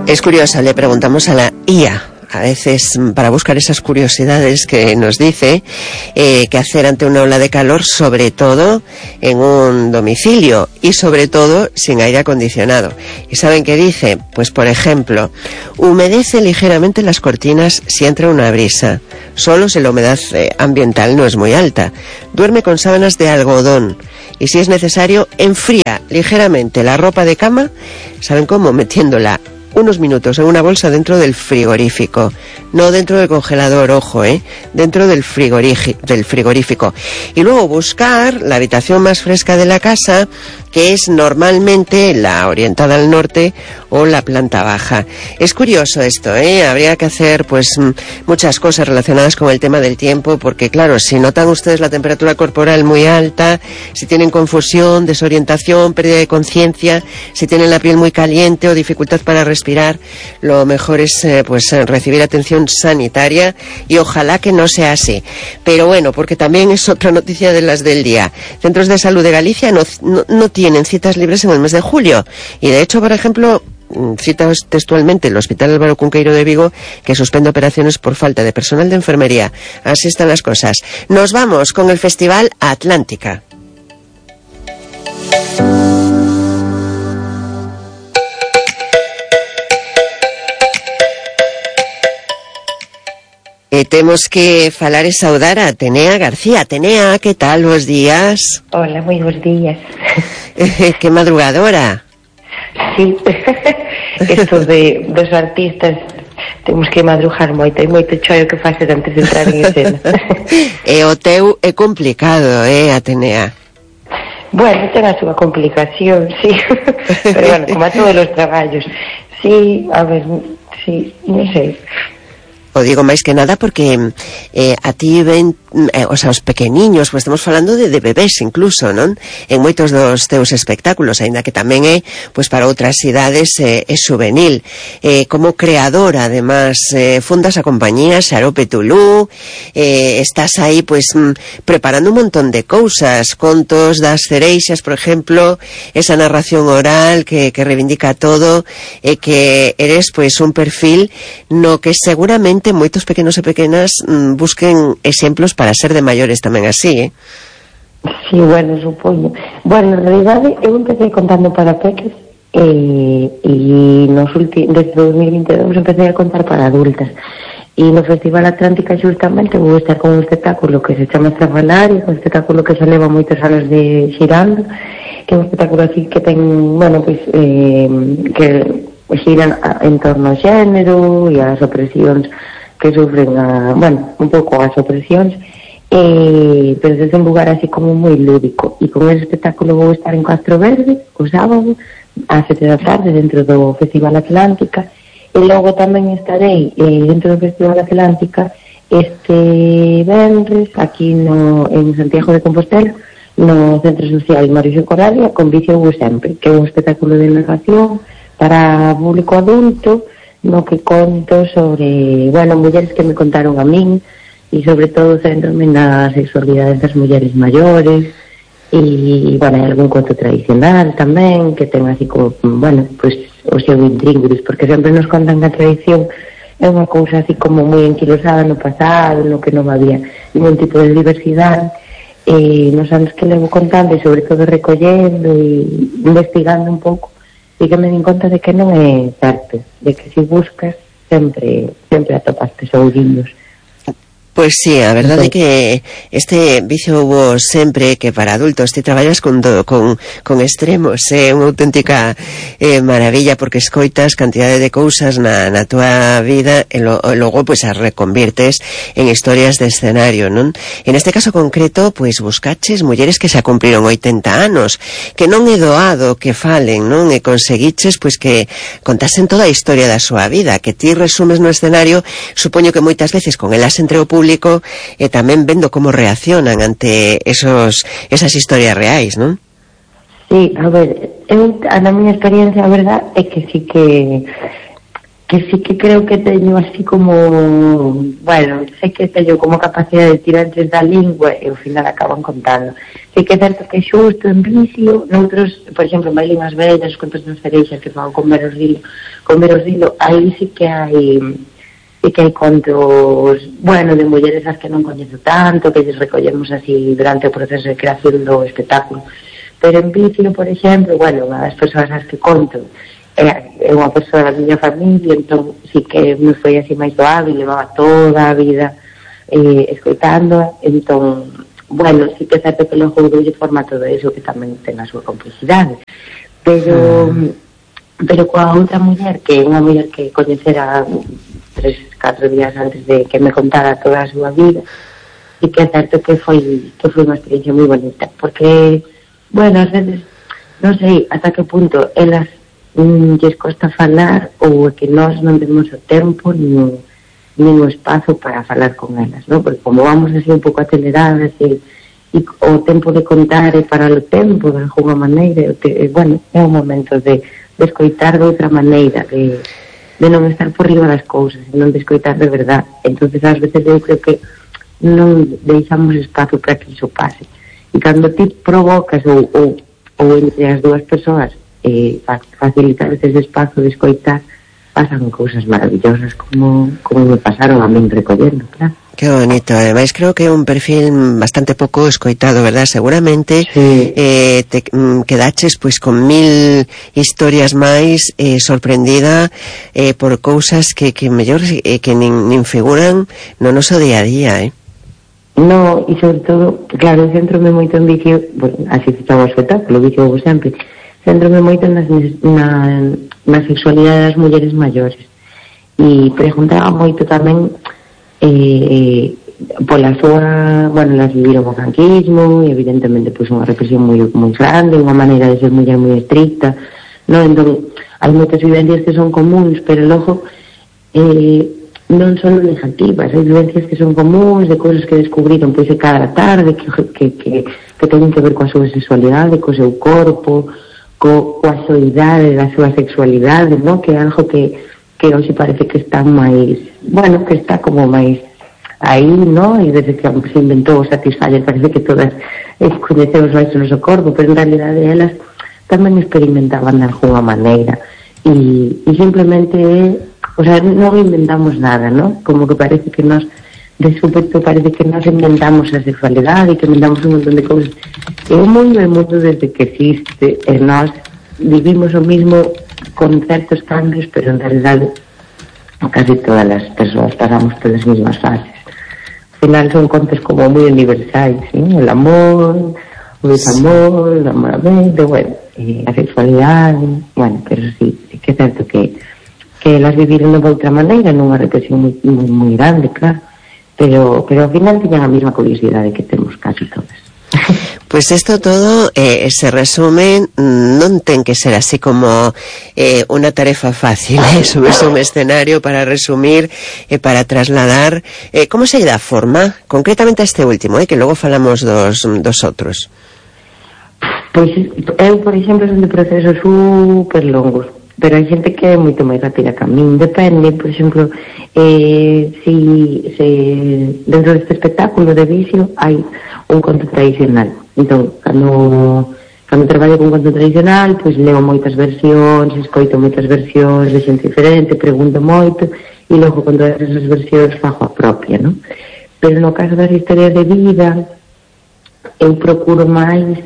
Es curioso, le preguntamos a la IA, a veces para buscar esas curiosidades que nos dice qué hacer ante una ola de calor, sobre todo en un domicilio y sobre todo sin aire acondicionado. ¿Y saben qué dice? Pues por ejemplo, humedece ligeramente las cortinas si entra una brisa, solo si la humedad ambiental no es muy alta. Duerme con sábanas de algodón y si es necesario enfría ligeramente la ropa de cama. ¿Saben cómo? Metiéndola unos minutos en una bolsa dentro del frigorífico, no dentro del congelador, ojo, dentro del frigorífico. Y luego buscar la habitación más fresca de la casa, que es normalmente la orientada al norte o la planta baja. Es curioso esto, habría que hacer pues muchas cosas relacionadas con el tema del tiempo, porque claro, si notan ustedes la temperatura corporal muy alta, si tienen confusión, desorientación, pérdida de conciencia, si tienen la piel muy caliente o dificultad para respirar, lo mejor es recibir atención sanitaria y ojalá que no sea así. Pero bueno, porque también es otra noticia de las del día. Centros de Salud de Galicia no tienen citas libres en el mes de julio. Y de hecho, por ejemplo, cita textualmente el Hospital Álvaro Cunqueiro de Vigo, que suspende operaciones por falta de personal de enfermería. Así están las cosas. Nos vamos con el Festival Atlántica. Temos que falar e saudar a Atenea García. Atenea, que tal? Bos días. Hola, moi bos días. Que madrugadora. Sí, esto dos artistas temos que madrugar moito, hai moito chollo que facer antes de entrar en escena. E o teu é complicado, Atenea? Bueno, ten a súa complicación, sí. Pero bueno, como a todos os traballos. Sí, a ver, sí, non sei. O digo máis que nada porque a ti ven, os pequeniños, pues estamos falando de bebés incluso, non? En moitos dos teus espectáculos, aínda que tamén é, pues para outras idades é juvenil. Como creadora, además, fundas a compañía Xarope Tulú, estás aí, pues, preparando un montón de cousas, contos das cereixas, por exemplo, esa narración oral que reivindica todo, e que eres, pues, un perfil no que seguramente moitos pequenos e pequenas busquen exemplos para ser de maiores tamén así, Sí, bueno, supoño. Bueno, en realidade, eu empecé contando para peques e desde 2022 empecé a contar para adultas. E no Festival Atlántica justamente vou estar con un espectáculo que se chama Estrafalaria, un espectáculo que xa leva moitos anos de xirando, que é un espectáculo así que ten, bueno, pues, que xiran en torno ao xénero e ás opresións que sufren, un pouco as opresións, pero desde un lugar así como moi lúdico. E con ese espectáculo vou estar en Castro Verde o sábado ás 7 da tarde dentro do Festival Atlántica, e logo tamén estarei dentro do Festival Atlántica este venres aquí en Santiago de Compostela, no Centro Social Mauricio Coralia, con Vicio Vou Sempre, que é un espectáculo de narración para público adulto, no que conto sobre, mulleres que me contaron a min, e sobre todo centrome na sexualidade das mulleres maiores, e, hai algún conto tradicional tamén, que ten así como, pues, o seu intríngulis, porque sempre nos contan que a tradición é unha cousa así como moi enquilosada no pasado, no que non había ningún tipo de diversidade, e nos anos que levo contando, e sobre todo recollendo e investigando un pouco, e que me din conta de que non é certo, de que se buscas sempre atopas tesourinhos. Pois sí, a verdade é que este Vicio Vou Sempre, que para adultos ti traballas con extremos, é unha auténtica maravilla, porque escoitas cantidade de cousas na tua vida e logo pues as reconvirtes en historias de escenario, non? En este caso concreto, pues buscaches mulleres que xa cumpriron 80 anos, que non é doado que falen, non? E conseguiches pues que contasen toda a historia da súa vida, que ti resumes no escenario, supoño que moitas veces con elas entre o público e tamén vendo como reaccionan ante esas historias reais, non? Sí, a ver, na miña experiencia, a verdad, é que sí que que sí que creo que teño así como, bueno, sei que teño como capacidade de tirantes da lingua e ao final acaban contando. Sei que é certo que xusto en vicio, noutros, por exemplo, Mailín as vellas, os contos das cereixas que fago con Veros Dilo, aí sí que hai contos, bueno, de mulleres as que non coñezo tanto, que lles recollemos así durante o proceso de creación do espectáculo. Pero en vicio, por exemplo, bueno, unha das persoas as que conto é unha persoa da miña familia, entón sí que me foi así máis doado e levaba toda a vida escoitando, entón, bueno, sí que é certo que logo doulle forma todo eso que tamén ten a súa complexidade, pero coa outra muller, que é unha muller que coñecera 3-4 días antes de que me contara toda a súa vida, sí que é certo que foi unha experiencia moi bonita, porque, bueno, ás veces non sei ata que punto elas lles costa falar ou que nós non temos o tempo nin o espazo para falar con elas, ¿no? Porque como vamos así un pouco aceleradas e o tempo de contar é para o tempo de alguna maneira, bueno, é un momento de escoitar de outra maneira, de non estar por riba das cousas, non de escoitar de verdad. Entonces ás veces eu creo que non deixamos espazo para que iso pase, e cando ti provocas ou entre as dúas persoas facilitar ese espazo de escoitar, pasan cousas maravillosas como me pasaron a min recollendo, claro. Que bonito, ademais creo que é un perfil bastante pouco escoitado, verdad? Seguramente sí. Te quedaches pois con 1000 historias máis, sorprendida por cousas que mellor que nin figuran no noso día a día, No, e sobre todo, claro, centrome moito en vicio, bueno, así se chama o espectáculo, vicio vos sempre, centrome moito na sexualidade das mulleres maiores, e preguntaba moito tamén pola súa, bueno, las viviron o franquismo e evidentemente pois unha represión moi grande, unha maneira de ser muller moi estricta, no? Entón, hai moitas vivencias que son comuns, pero logo non son negativas, hai vivencias que son comuns, de cousas que descubriron pois de cada tarde, que teñen que ver coa súa sexualidade, co seu corpo, coa soidade da súa sexualidade, no? Que é algo que hoxe parece que está máis, bueno, que está como máis aí, no? E desde que se inventou o Satisfyer parece que todas coñecemos máis o noso corpo, pero en realidade elas tamén experimentaban de alguna maneira e simplemente, o sea, non inventamos nada, no? Como que parece que nós de súpeto parece que nós inventamos a sexualidade e que inventamos un montón de cousas, e o mundo desde que existe, e nós vivimos o mismo con certos cambios, pero en realidade casi todas as persoas pasamos todas as mesmas fases. Al final son contos como moi universais, ¿sí? El amor, o desamor, o amoramente, bueno, a sexualidade, bueno, pero sí que é certo que elas viviron de outra maneira, nunha represión moi grande, claro, pero ao final tiñan a mesma curiosidade que temos casi todas. Pues esto todo se resume, non ten que ser así como unha tarefa fácil, subirse un escenario para resumir e para trasladar. Como se dá forma? Concretamente a este último, que logo falamos dos outros. Pois eu, por exemplo, son de procesos super longos, pero hai xente que é moito máis rápida que a min. Depende, por exemplo, se dentro deste espectáculo de vicio hai un conto tradicional. Entón, cando traballo con conto tradicional, pois leo moitas versións, escoito moitas versións de xente diferente, pregunto moito, e logo con todas esas versións fago a propia, non? Pero no caso das historias de vida, eu procuro máis,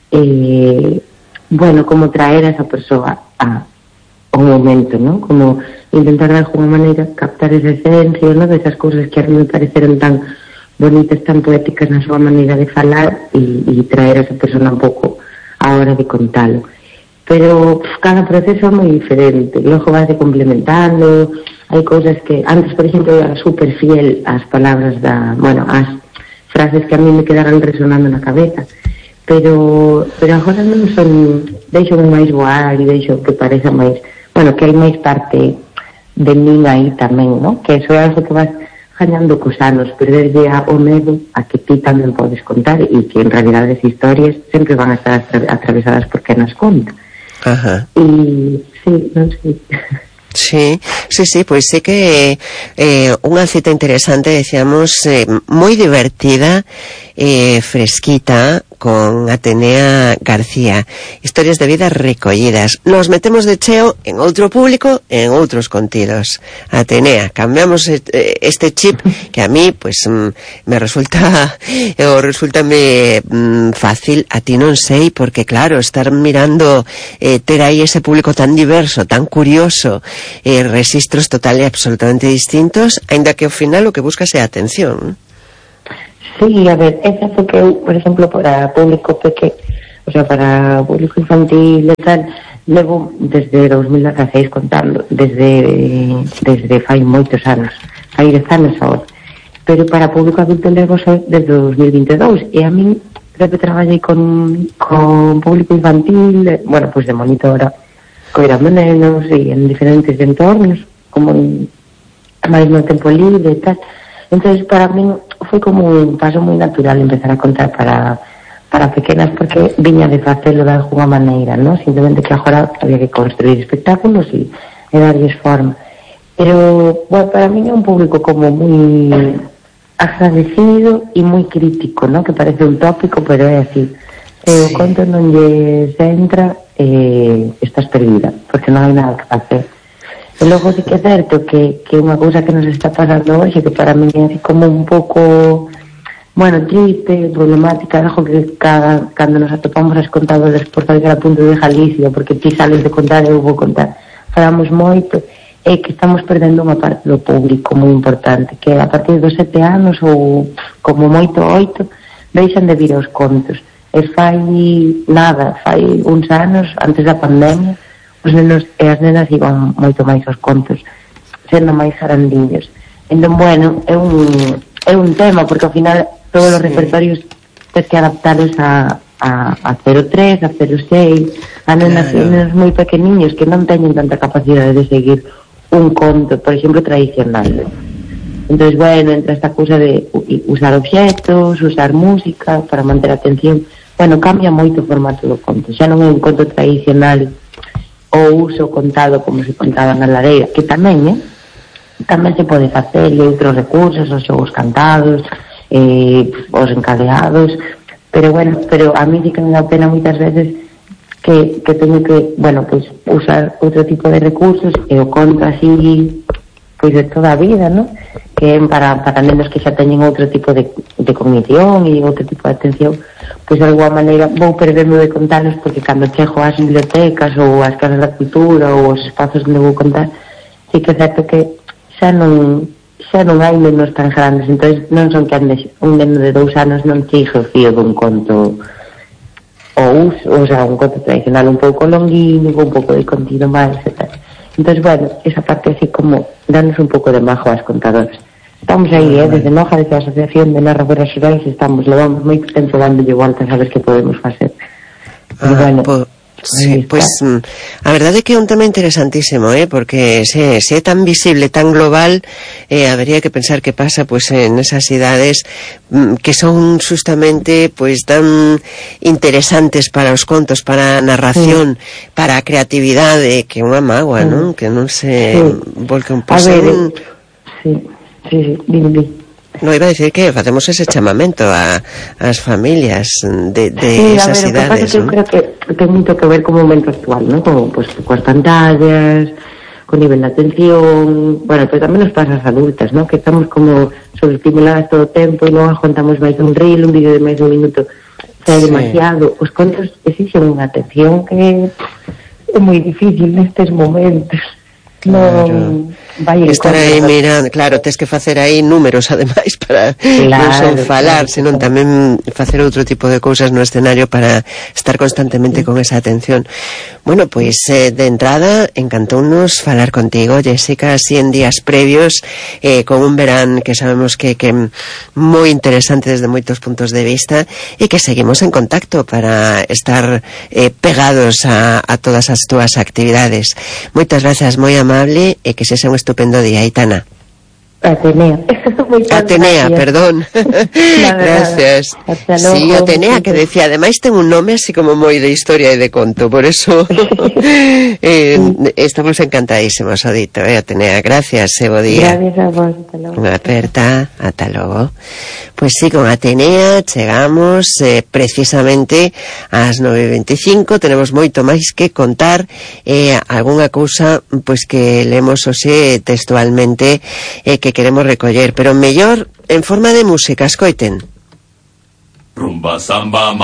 bueno, como traer a esa persoa ao momento, non? Como intentar de alguma maneira captar esa esencia, non? Desas cousas que a mí me pareceron tan bonitas, tan poéticas na súa maneira de falar e traer a esa persona un pouco a hora de contalo. Pero cada proceso é moi diferente, logo vai complementando, hai cousas que antes, por exemplo, era super fiel ás palabras ás frases que a mí me quedaron resonando na cabeza, pero agora non son, deixo máis voar e deixo que pareza máis, bueno, que hai máis parte de min aí tamén, non? Que eso é algo que vas gañando cos anos, perderlle o medo a que ti tamén podes contar e que en realidade as historias sempre van a estar atravesadas por quen as conta. Ajá. E sí, non sei. Sí, pois sí que unha cita interesante, decíamos, moi divertida, fresquita, con Atenea García. Historias de vida recollidas. Nos metemos de cheo en outro público, en outros contidos. Atenea, cambiamos este chip que a mí, pues, me resulta, resultame fácil, a ti non sei, porque claro, estar mirando, ter aí ese público tan diverso, tan curioso, registros total e absolutamente distintos, aínda que ao final o que buscas é atención. Sí, a ver, é certo que eu, por exemplo, para público pequeno, o sea, para público infantil e tal, levo desde 2016 contando, desde fai moitos anos, fai 10 anos ahora, pero para público adulto levo desde 2022, e a min sempre traballei con público infantil, bueno, pues de monitora, coidando nenos e en diferentes entornos, como máis no tempo libre e tal. Entonces, para mí foi como un paso moi natural empezar a contar para pequenas, porque viña de facelo de alguna maneira, ¿no? Simplemente que agora había que construir espectáculos e darles forma. Pero, bueno, para mí é un público como moi agradecido e moi crítico, ¿no? Que parece un tópico, pero é así. Se o conto non lles entra, estás perdida, porque non hai nada que facer. E logo sí que é certo que unha cousa que nos está pasando hoxe, que para mí é así como un pouco, bueno, triste, problemática, algo que cando nos atopamos as contadoras por salir a punto de Galicia, porque ti sales de contar e eu vou contar, falamos moito, é que estamos perdendo unha parte do público moi importante, que a partir dos 7 anos ou como moito 8, deixan de vir aos contos. E fai uns anos, antes da pandemia, os nenos e as nenas iban moito máis aos contos, sendo máis garandiños. Entón, bueno, é un tema, porque ao final todos os repertorios tens que adaptaros a 03, a 06, a nenas e nenos moi pequeniños que non teñen tanta capacidade de seguir un conto, por exemplo, tradicional. Entón, bueno, entra esta cousa de usar obxectos, usar música para manter a atención. Bueno, cambia moito o formato do conto, xa non é un conto tradicional o uso contado como se contaba na lareira, que tamén se pode facer, e outros recursos, os xogos cantados, os encadeados, pero bueno, pero a mí sí que me dá pena moitas veces que teño que, bueno, pues usar outro tipo de recursos e o conto así, pois de toda a vida, ¿no? Que para nenos que xa teñen outro tipo de cognición e outro tipo de atención, pois de alguma maneira vou perderme de contarlos, porque cando chego ás bibliotecas ou ás casas da cultura ou os espazos onde vou contar, sí que é certo que xa non hai nenos tan grandes, entón non son que un neno de 2 anos non chixe o fío dun conto ou sea, un conto tradicional un pouco longuinho, un pouco de contido máis e tal. Entón, bueno, esa parte así como danos un pouco de majo ás contadoras. Estamos aí, desde Noja, desde a Asociación de Narradoras Xurais, levamos moito tempo dándolle voltas a ver que podemos facer. Bueno, sí, pois a verdade é que é un tema interesantísimo, porque se é tan visible, tan global, habería que pensar que pasa pois en esas idades que son justamente pois tan interesantes para os contos, para a narración, para a creatividade, que é unha mágoa, non? Que non se volque un pouco. Sí, dime. No, iba a decir que facemos ese chamamento ás familias de esas idades, ¿no? Eu creo que ten moito que ver co momento actual, ¿no? Como, pues, coas pantallas, co nivel de atención, bueno, pero tamén nos pasa as adultas, ¿no? Que estamos como sobreestimuladas todo o tempo e non aguantamos máis un reel, un vídeo de máis un minuto, é demasiado. Os contos exixen unha atención que é moi difícil nestes momentos. Non vai estar aí mirando, claro, tes que facer aí números ademais para non son falar, senón tamén facer outro tipo de cousas no escenario para estar constantemente con esa atención. Bueno, pois de entrada encantounos falar contigo, Jessica, así en días previos, con un verán que sabemos que moi interesante desde moitos puntos de vista, e que seguimos en contacto para estar pegados a todas as túas actividades. Moitas grazas, moi amable, e que sexa un estupendo día, Aitana. Atenea, perdón. Gracias. Sí, Atenea, que decía, además ten un nome así como moi de historia e de conto, por eso estamos encantadísimos, o dito, Atenea, gracias, bo día. Gracias a vos, ata logo. Unha aperta, ata logo. Pois sí, con Atenea chegamos precisamente ás 9:25, tenemos moito máis que contar, algunha cousa pois que lemos hoxe textualmente que queremos recoller, pero mellor en forma de música, escoiten. Rumba, samba,